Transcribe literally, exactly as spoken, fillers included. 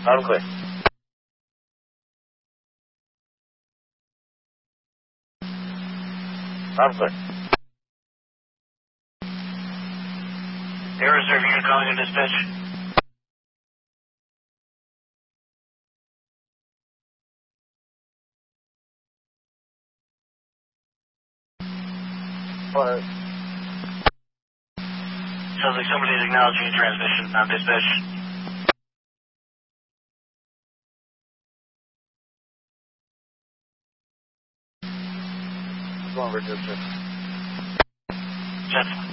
Loud and clear. Loud and clear. Air Reserve unit calling in dispatch. What? Sounds like somebody's acknowledging a transmission on dispatch. What's wrong with this? Gentlemen.